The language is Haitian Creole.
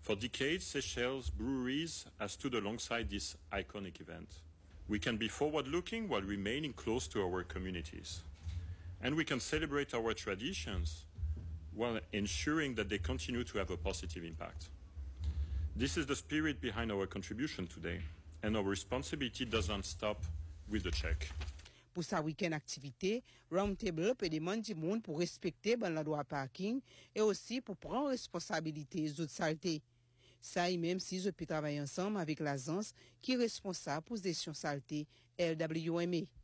For decades, Seychelles breweries have stood alongside this iconic event. We can be forward-looking while remaining close to our communities. And we can celebrate our traditions while ensuring that they continue to have a positive impact. This is the spirit behind our contribution today, and our responsibility doesn't stop with the check. Pour sa week-end activité, Roundtable peut demander du monde pour respecter ben la loi parking et aussi pour prendre responsabilité des autres saletés. Ça, et même si je peux travailler ensemble avec l'agence qui est responsable pour gestion saleté LWMA.